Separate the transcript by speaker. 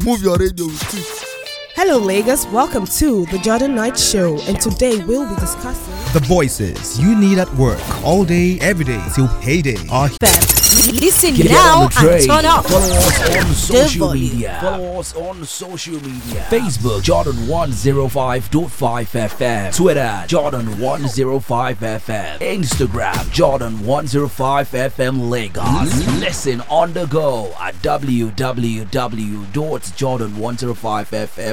Speaker 1: Move your radio with it.
Speaker 2: Hello, Lagos. Welcome to the Jordan Knight Show, and today we'll be discussing
Speaker 3: the voices you need at work all day, every day till payday are
Speaker 4: Listen now and turn up.
Speaker 5: Follow us on social media. Facebook Jordan 105.5 FM. Twitter Jordan 105 FM. Instagram Jordan 105 FM Lagos. Listen on the go at www.jordan105fm.